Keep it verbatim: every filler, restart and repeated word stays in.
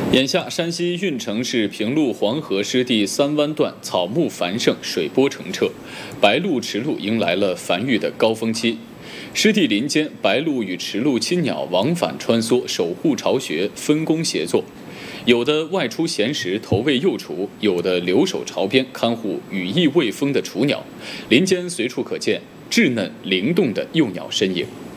眼下，山西运城市平陆黄河湿地三湾段草木繁盛，水波澄澈，白鹭、池鹭迎来了繁育的高峰期。湿地林间，白鹭与池鹭亲鸟往返穿梭，守护巢穴，分工协作。有的外出衔食，投喂幼雏；有的留守巢边，看护羽翼未丰的雏鸟。林间随处可见稚嫩灵动的幼鸟身影。